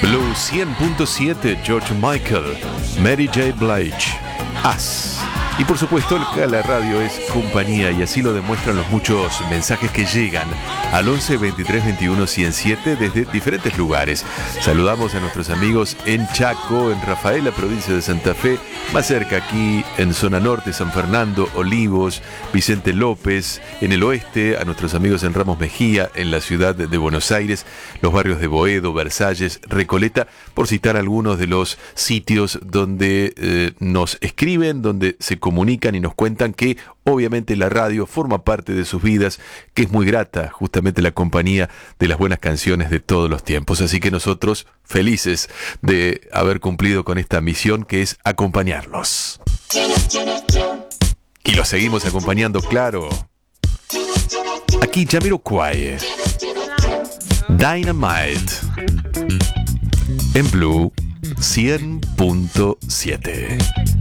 Blue 100.7, George Michael, Mary J. Blige, As. Y por supuesto, la radio es compañía y así lo demuestran los muchos mensajes que llegan al 11 23 21 107 desde diferentes lugares. Saludamos a nuestros amigos en Chaco, en Rafaela, provincia de Santa Fe, más cerca aquí en zona norte, San Fernando, Olivos, Vicente López, en el oeste, a nuestros amigos en Ramos Mejía, en la ciudad de Buenos Aires, los barrios de Boedo, Versalles, Recoleta, por citar algunos de los sitios donde nos escriben, donde se comunican y nos cuentan que obviamente la radio forma parte de sus vidas, que es muy grata justamente la compañía de las buenas canciones de todos los tiempos. Así que nosotros felices de haber cumplido con esta misión que es acompañarlos. Y los seguimos acompañando, claro. Aquí Jamiroquai, Dynamite, en Blue 100.7.